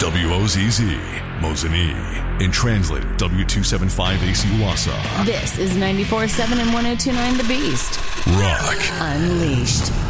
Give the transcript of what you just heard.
WOZZ, Mosinee, and translated W275AC Wassa. This is 94.7 and 102.9 The Beast. Rock Unleashed.